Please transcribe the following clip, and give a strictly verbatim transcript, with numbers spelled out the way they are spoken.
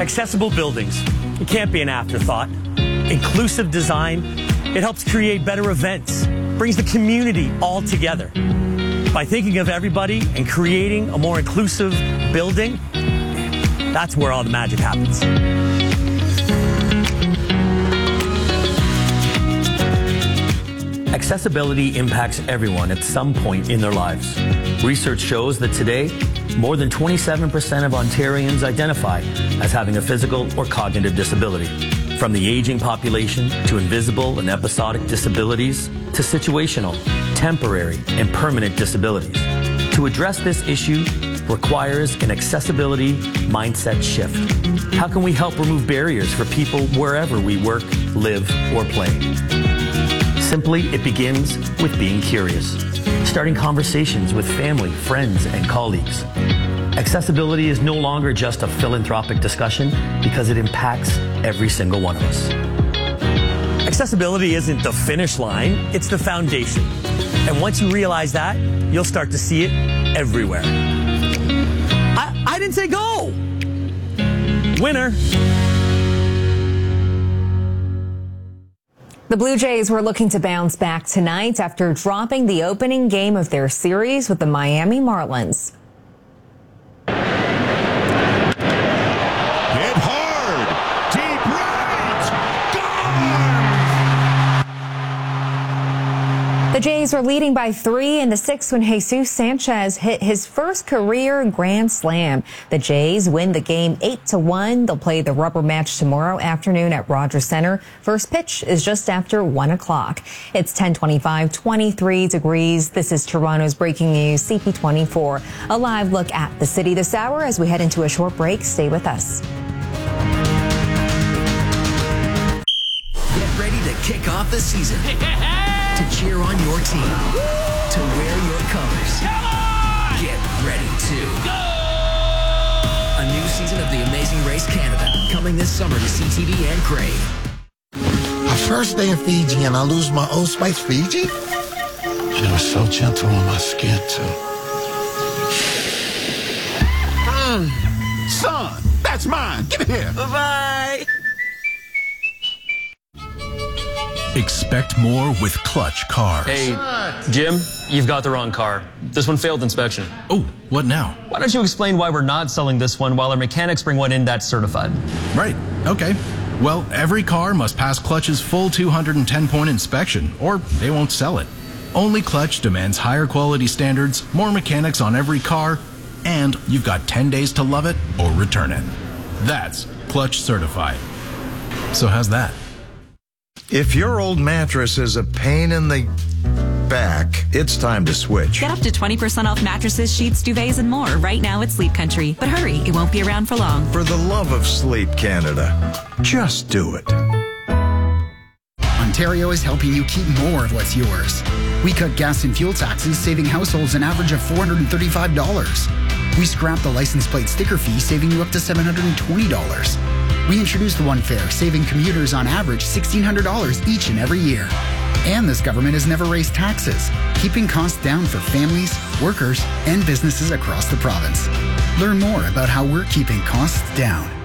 Accessible buildings. It can't be an afterthought. Inclusive design. It helps create better events. Brings the community all together. By thinking of everybody and creating a more inclusive building, that's where all the magic happens. Accessibility impacts everyone at some point in their lives. Research shows that today, more than twenty-seven percent of Ontarians identify as having a physical or cognitive disability. From the aging population to invisible and episodic disabilities to situational, temporary, and permanent disabilities. To address this issue requires an accessibility mindset shift. How can we help remove barriers for people wherever we work, live, or play? Simply, it begins with being curious, starting conversations with family, friends, and colleagues. Accessibility is no longer just a philanthropic discussion because it impacts every single one of us. Accessibility isn't the finish line, it's the foundation. And once you realize that, you'll start to see it everywhere. I, I didn't say go! Winner! The Blue Jays were looking to bounce back tonight after dropping the opening game of their series with the Miami Marlins. Hit hard, deep right, gone! The Jays were leading by three in the sixth when Jesus Sanchez hit his first career grand slam. The Jays win the game eight to one. They'll play the rubber match tomorrow afternoon at Rogers Center. First pitch is just after one o'clock. It's ten twenty-five, twenty-three degrees. This is Toronto's breaking news, C P twenty-four. A live look at the city this hour as we head into a short break. Stay with us. Get ready to kick off the season. To cheer on your team. To wear your colors. Come on! Get ready to Go! A new season of The Amazing Race Canada coming this summer to C T V and Crave. Our first day in Fiji and I lose my Old Spice Fiji? She was so gentle on my skin too. Mm. Son, that's mine. Give it here. Bye-bye. Expect more with Clutch Cars. Hey, Jim, you've got the wrong car. This one failed inspection. Oh, what now? Why don't you explain why we're not selling this one while our mechanics bring one in that's certified? Right, okay. Well, every car must pass Clutch's full two hundred ten point inspection, or they won't sell it. Only Clutch demands higher quality standards, more mechanics on every car, and you've got ten days to love it or return it. That's Clutch certified. So how's that? If your old mattress is a pain in the back, it's time to switch. Get up to twenty percent off mattresses, sheets, duvets, and more right now at Sleep Country. But hurry, it won't be around for long. For the love of sleep, Canada, just do it. Ontario is helping you keep more of what's yours. We cut gas and fuel taxes, saving households an average of four hundred thirty-five dollars. We scrapped the license plate sticker fee, saving you up to seven hundred twenty dollars. We introduced the One Fare, saving commuters on average one thousand six hundred dollars each and every year. And this government has never raised taxes, keeping costs down for families, workers, and businesses across the province. Learn more about how we're keeping costs down